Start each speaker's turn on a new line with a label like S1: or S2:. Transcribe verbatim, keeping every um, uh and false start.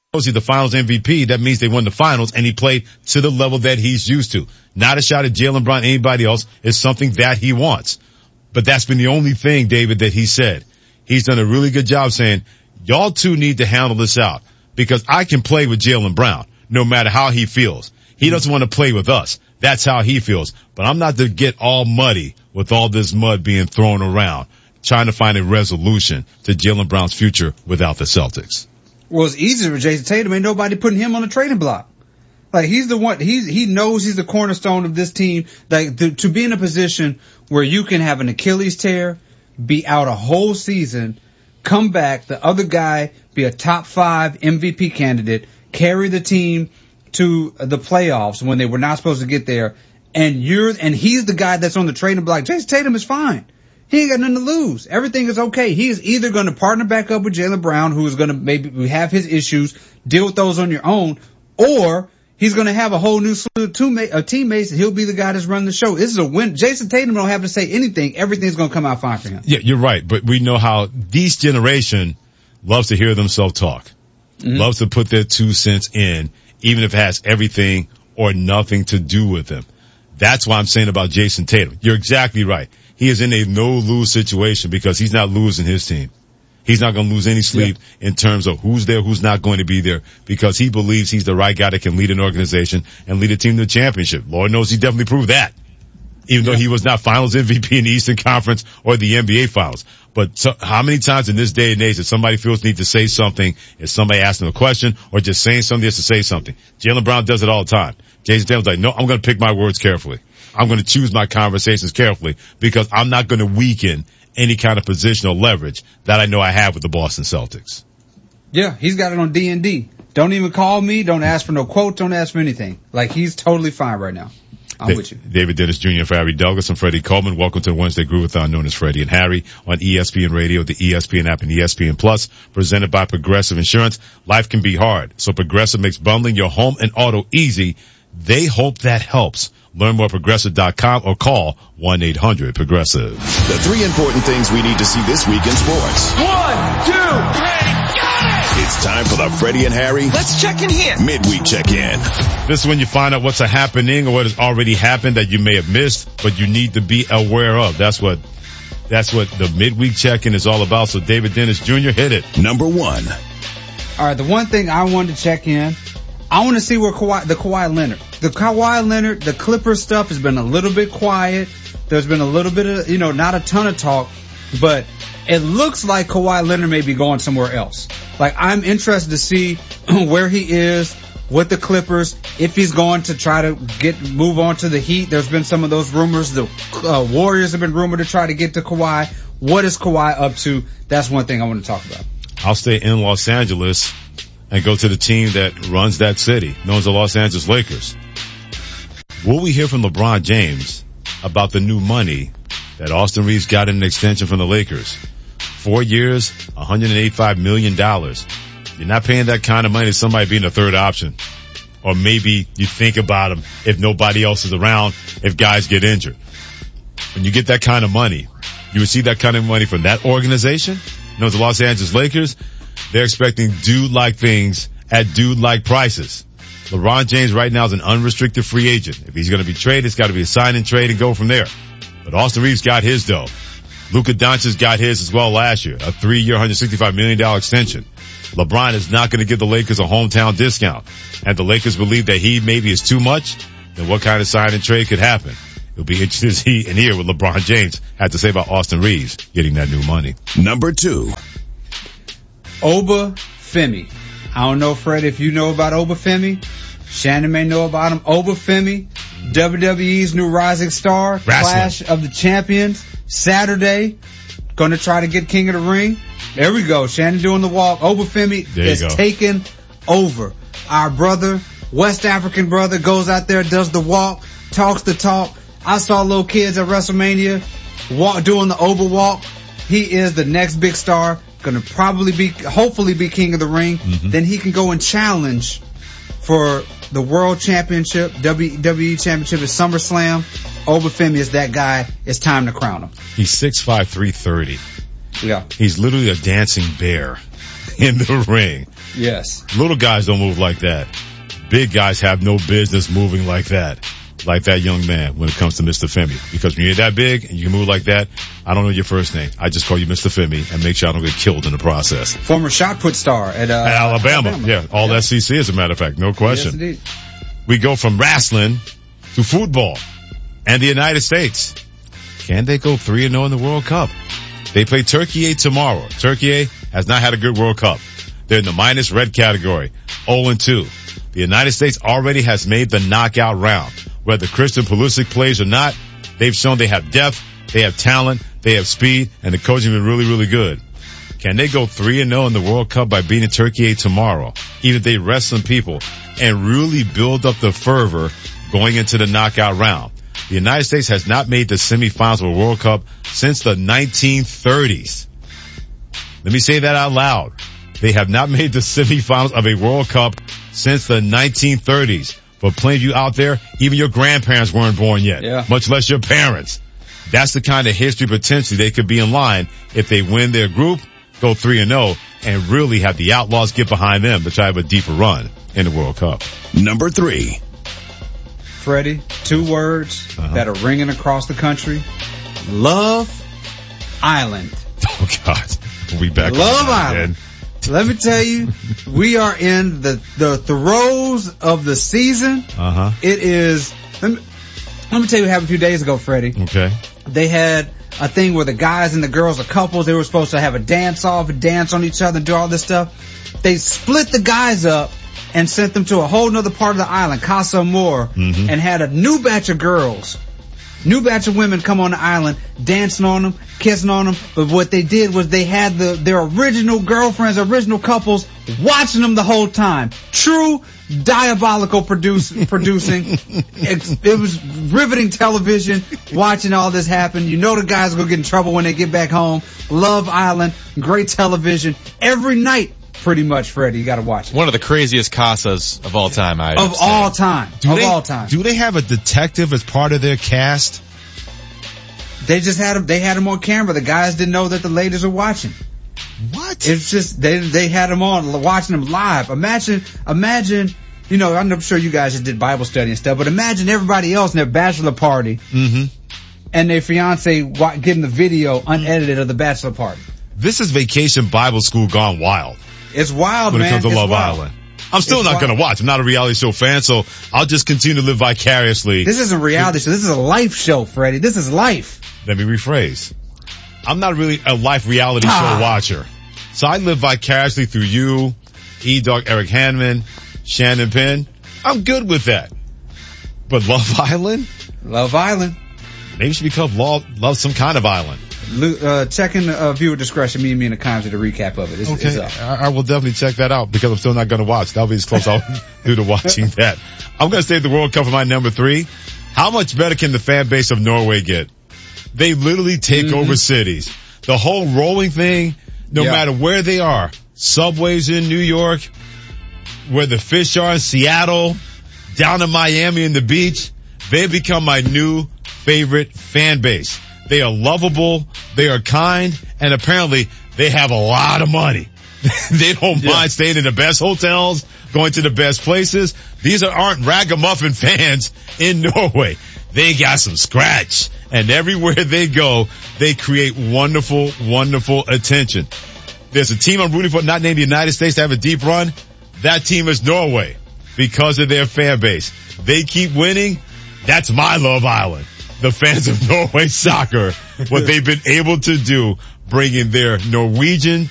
S1: knows he's the finals M V P, that means they won the finals and he played to the level that he's used to. Not a shot at Jaylen Brown, anybody else. It's something that he wants. But that's been the only thing, David, that he said. He's done a really good job saying, y'all two need to handle this out because I can play with Jaylen Brown no matter how he feels. He doesn't want to play with us. That's how he feels. But I'm not to get all muddy with all this mud being thrown around, trying to find a resolution to Jaylen Brown's future without the Celtics.
S2: Well, it's easier with Jason Tatum. Ain't nobody putting him on the trading block. Like, he's the one, he, he knows he's the cornerstone of this team. Like, to, to be in a position where you can have an Achilles tear, be out a whole season, come back, the other guy be a top five M V P candidate, carry the team to the playoffs when they were not supposed to get there, and you're, and he's the guy that's on the trading block. Jason Tatum is fine. He ain't got nothing to lose. Everything is okay. He is either going to partner back up with Jaylen Brown, who is going to maybe have his issues, deal with those on your own, or he's going to have a whole new slew of teammates, and he'll be the guy that's running the show. This is a win. Jason Tatum don't have to say anything. Everything's going to come out fine for him.
S1: Yeah, you're right. But we know how this generation loves to hear themselves talk, mm-hmm. loves to put their two cents in, even if it has everything or nothing to do with them. That's why I'm saying about Jason Tatum. You're exactly right. He is in a no-lose situation because he's not losing his team. He's not going to lose any sleep yeah. in terms of who's there, who's not going to be there, because he believes he's the right guy that can lead an organization and lead a team to the championship. Lord knows he definitely proved that, even yeah. though he was not finals M V P in the Eastern Conference or the N B A finals. But so, how many times in this day and age that somebody feels the need to say something, is somebody asking a question or just saying something just to say something? Jaylen Brown does it all the time. Jason Tatum's like, no, I'm going to pick my words carefully. I'm going to choose my conversations carefully because I'm not going to weaken any kind of positional leverage that I know I have with the Boston Celtics.
S2: Yeah, he's got it on D and D. Don't even call me. Don't ask for no quote. Don't ask for anything. Like, he's totally fine right now. I'm da- with you.
S1: David Dennis Junior for Harry Douglas and Freddie Coleman. Welcome to the Wednesday Groovathon known as Freddie and Harry on E S P N Radio, the E S P N app, and E S P N Plus, presented by Progressive Insurance. Life can be hard, so Progressive makes bundling your home and auto easy. They hope that helps. Learn more at Progressive dot com or call one eight hundred Progressive.
S3: The three important things we need to see this week in sports.
S4: One, two, three, got it!
S3: It's time for the Freddie and Harry.
S4: Let's check in here.
S3: Midweek check-in.
S1: This is when you find out what's happening or what has already happened that you may have missed, but you need to be aware of. That's what, that's what the midweek check-in is all about. So David Dennis Junior, hit it.
S3: Number one.
S2: All right, the one thing I wanted to check in, I want to see where Kawhi, the Kawhi Leonard, the Kawhi Leonard, the Clippers stuff has been a little bit quiet. There's been a little bit of, you know, not a ton of talk, but it looks like Kawhi Leonard may be going somewhere else. Like, I'm interested to see where he is with the Clippers, if he's going to try to get, move on to the Heat. There's been some of those rumors. The uh, Warriors have been rumored to try to get to Kawhi. What is Kawhi up to? That's one thing I want to talk about.
S1: I'll stay in Los Angeles and go to the team that runs that city, known as the Los Angeles Lakers. Will we hear from LeBron James about the new money that Austin Reeves got in an extension from the Lakers? Four years, one hundred eighty-five million dollars. You're not paying that kind of money to somebody being a third option. Or maybe you think about him if nobody else is around, if guys get injured. When you get that kind of money, you receive that kind of money from that organization, known as the Los Angeles Lakers. They're expecting dude-like things at dude-like prices. LeBron James right now is an unrestricted free agent. If he's going to be traded, it's got to be a sign and trade and go from there. But Austin Reeves got his dough. Luka Doncic got his as well last year, a three-year, one hundred sixty-five million dollars extension. LeBron is not going to give the Lakers a hometown discount. And the Lakers believe that he maybe is too much, then what kind of sign and trade could happen? It'll be interesting to see and hear what LeBron James had to say about Austin Reeves getting that new money.
S3: Number two.
S2: Oba Femi. I don't know, Fred, if you know about Oba Femi. Shannon may know about him. Oba Femi, W W E's new rising star.
S1: Wrestling.
S2: Clash of the Champions. Saturday. Going to try to get King of the Ring. There we go. Shannon doing the walk. Oba Femi is taken over. Our brother, West African brother, goes out there, does the walk, talks the talk. I saw little kids at WrestleMania walk, doing the Oba walk. He is the next big star. Going to probably be, hopefully be King of the Ring. Mm-hmm. Then he can go and challenge for the World Championship, W W E Championship at SummerSlam. Oba Femi is that guy. It's time to crown him.
S1: He's six five, three thirty.
S2: Yeah.
S1: He's literally a dancing bear. in the ring.
S2: Yes.
S1: Little guys don't move like that. Big guys have no business moving like that. Like that young man when it comes to Mister Femi. Because when you're that big and you can move like that, I don't know your first name. I just call you Mister Femi and make sure I don't get killed in the process.
S2: Former shot put star at, uh,
S1: at Alabama.
S2: Alabama.
S1: Yeah, all
S2: yeah.
S1: S E C as a matter of fact. No question.
S2: Yes, indeed.
S1: We go from wrestling to football and the United States. Can they go three and oh in the World Cup? They play Turkey tomorrow. Turkey has not had a good World Cup. They're in the minus red category, oh and two. The United States already has made the knockout round. Whether Christian Pulisic plays or not, they've shown they have depth, they have talent, they have speed, and the coaching has been really, really good. Can they go three and oh in the World Cup by beating Turkey tomorrow? Even if they rest some people and really build up the fervor going into the knockout round. The United States has not made the semifinals of a World Cup since the nineteen thirties. Let me say that out loud. They have not made the semifinals of a World Cup since the nineteen thirties. For plenty of you out there, even your grandparents weren't born yet,
S2: yeah.
S1: much less your parents. That's the kind of history potentially they could be in line if they win their group, go three and oh, and really have the Outlaws get behind them to try to have a deeper run in the World Cup.
S3: Number three.
S2: Freddie, two words
S1: uh-huh.
S2: that are ringing across the country. Love Island.
S1: Oh, God. We back.
S2: Love Island.
S1: Again.
S2: Let me tell you, we are in the, the throes of the season.
S1: Uh-huh.
S2: It is, let me, let me tell you what happened a few days ago, Freddie.
S1: Okay.
S2: They had a thing where the guys and the girls are couples. They were supposed to have a dance off and dance on each other and do all this stuff. They split the guys up and sent them to a whole nother part of the island, Casa Amor,
S1: mm-hmm.
S2: and had a new batch of girls, new batch of women come on the island, dancing on them, kissing on them. But what they did was they had the their original girlfriends, original couples, watching them the whole time. True diabolical produce, producing. It, it was riveting television, watching all this happen. You know the guys are going to get in trouble when they get back home. Love Island, great television. Every night, pretty much, Freddie, you got to watch it.
S5: One of the craziest casas of all time, I
S2: Of all time.
S1: Do
S2: of
S1: they,
S2: all time.
S1: Do they have a detective as part of their cast?
S2: They just had him, they had him on camera. The guys didn't know that the ladies are watching.
S1: What?
S2: It's just, they, they had him on, watching them live. Imagine, imagine, you know, I'm sure you guys just did Bible study and stuff, but imagine everybody else in their bachelor party
S1: mm-hmm.
S2: and their fiance wa- getting the video unedited of the bachelor party.
S1: This is Vacation Bible School gone wild.
S2: It's wild,
S1: when
S2: man.
S1: it comes to
S2: it's
S1: Love
S2: wild.
S1: Island. I'm still
S2: It's
S1: not
S2: wild.
S1: going to watch. I'm not a reality show fan, so I'll just continue to live vicariously.
S2: This isn't a reality show. This is a life show, Freddie. This is life.
S1: Let me rephrase. I'm not really a life reality
S2: Ah.
S1: show watcher. So I live vicariously through you, E-Dog, Eric Hanman, Shannon Penn. I'm good with that. But Love Island?
S2: Love Island.
S1: Maybe it should be called Love, Love Some Kind of Island.
S2: Uh, checking uh, viewer discretion, me and me in the comments with a recap of it. It's,
S1: Okay,
S2: it's up.
S1: I, I will definitely check that out because I'm still not going to watch. That'll be as close I'll do to watching that. I'm going to save the World Cup for my number three. How much better can the fan base of Norway get? They literally take
S2: Mm-hmm.
S1: over cities. The whole rolling thing, no
S2: Yeah.
S1: matter where they are, subways in New York, where the fish are in Seattle, down in Miami in the beach, they've become my new favorite fan base. They are lovable, they are kind, and apparently they have a lot of money. They don't
S2: Yeah.
S1: mind staying in the best hotels, going to the best places. These are, aren't ragamuffin fans in Norway. They got some scratch. And everywhere they go, they create wonderful, wonderful attention. There's a team I'm rooting for, not named the United States, to have a deep run. That team is Norway because of their fan base. They keep winning. That's my Love Island. The fans of Norway soccer, what they've been able to do, bringing their Norwegian